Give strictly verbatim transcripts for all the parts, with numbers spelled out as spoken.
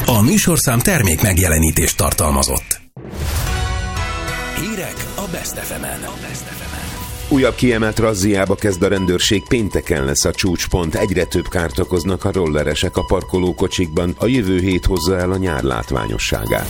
A műsorszám termék megjelenítést tartalmazott. Hírek a Best ef emen. Újabb kiemelt razziába kezd a rendőrség, pénteken lesz a csúcspont. Egyre több kárt okoznak a rolleresek a parkolókocsikban, a jövő hét hozza el a nyár látványosságát.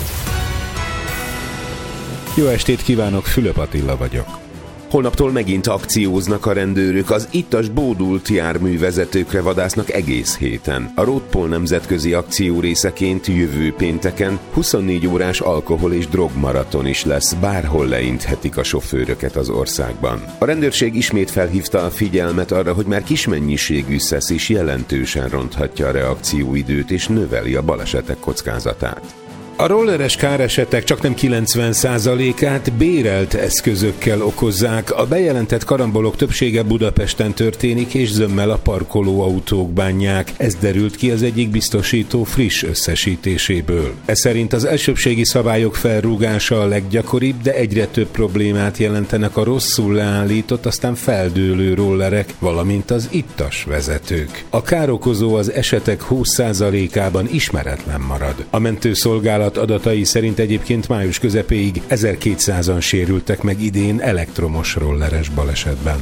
Jó estét kívánok, Fülöp Attila vagyok. Holnaptól megint akcióznak a rendőrök, az ittas bódult járművezetőkre vadásznak egész héten. A Roadpol nemzetközi akció részeként jövő pénteken huszonnégy órás alkohol- és drogmaraton is lesz, bárhol leinthetik a sofőröket az országban. A rendőrség ismét felhívta a figyelmet arra, hogy már kis mennyiségű szesz is jelentősen ronthatja a reakcióidőt és növeli a balesetek kockázatát. A rolleres káresetek csaknem kilencven százalékát bérelt eszközökkel okozzák. A bejelentett karambolok többsége Budapesten történik, és zömmel a parkolóautók bánják. Ez derült ki az egyik biztosító friss összesítéséből. Ez szerint az elsőbbségi szabályok felrúgása a leggyakoribb, de egyre több problémát jelentenek a rosszul leállított, aztán feldőlő rollerek, valamint az ittas vezetők. A károkozó az esetek húsz százalékában ismeretlen marad. A mentőszolgálat adatai szerint egyébként május közepéig ezerkétszázan sérültek meg idén elektromos rolleres balesetben.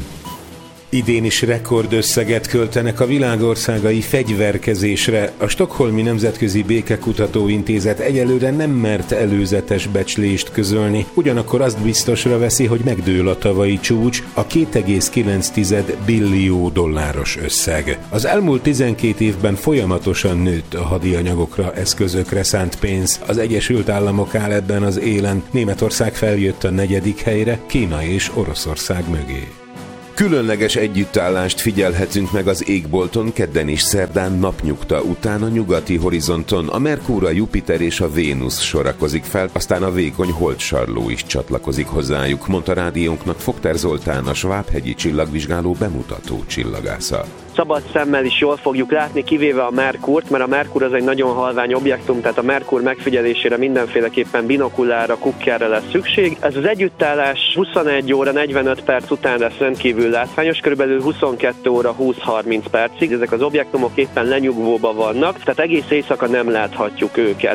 Idén is rekordösszeget költenek a világországai fegyverkezésre. A Stockholmi Nemzetközi Békekutató Intézet egyelőre nem mert előzetes becslést közölni, ugyanakkor azt biztosra veszi, hogy megdől a tavalyi csúcs, a két egész kilenc billió dolláros összeg. Az elmúlt tizenkét évben folyamatosan nőtt a hadianyagokra, eszközökre szánt pénz. Az Egyesült Államok áll ebben az élen, Németország feljött a negyedik helyre, Kína és Oroszország mögé. Különleges együttállást figyelhetünk meg az égbolton kedden és szerdán napnyugta után a nyugati horizonton. A Merkur, a Jupiter és a Vénusz sorakozik fel, aztán a vékony holdsarló is csatlakozik hozzájuk, mondta rádiónknak Fogter Zoltán, a Svábhegyi csillagvizsgáló bemutató csillagásza. Szabad szemmel is jól fogjuk látni, kivéve a Merkurt, mert a Merkur az egy nagyon halvány objektum, tehát a Merkur megfigyelésére mindenféleképpen binokulára, kukkára lesz szükség. Ez az együttállás huszonegy óra negyvenöt perc után lesz rendkívül látványos, körülbelül huszonkettő óra húsz-harminc percig. Ezek az objektumok éppen lenyugvóban vannak, tehát egész éjszaka nem láthatjuk őket.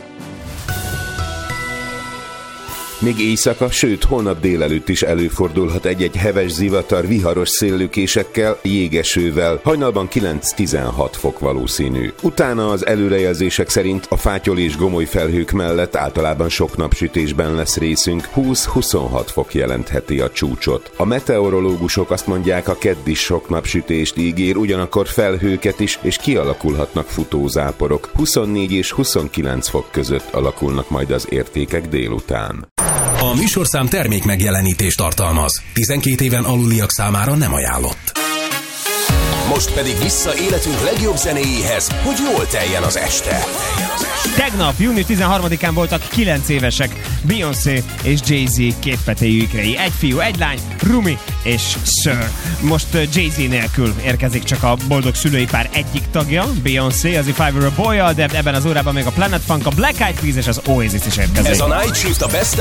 Még éjszaka, sőt holnap délelőtt is előfordulhat egy-egy heves zivatar viharos széllökésekkel, jégesővel, hajnalban kilenc-tizenhat fok valószínű. Utána az előrejelzések szerint a fátyol és gomoly felhők mellett általában sok napsütésben lesz részünk, húsz-huszonhat fok jelentheti a csúcsot. A meteorológusok azt mondják, a kedd is sok napsütést ígér, ugyanakkor felhőket is, és kialakulhatnak futózáporok. huszonnégy és huszonkilenc fok között alakulnak majd az értékek délután. A műsorszám termék megjelenítést tartalmaz. tizenkét éven aluliak számára nem ajánlott. Most pedig vissza életünk legjobb zenéjéhez, hogy jól teljen az este. Tegnap, június tizenharmadikán voltak kilenc évesek Beyoncé és Jay-Z kétpetéjű ikrei. Egy fiú, egy lány, Rumi és Sir. Most Jay-Z nélkül érkezik csak a boldog szülői pár egyik tagja, Beyoncé, az If I Were a Boy-jal, de ebben az órában még a Planet Funk, a Black Eyed Peas és az Oasis is érkezik. Ez a Night Shift a Best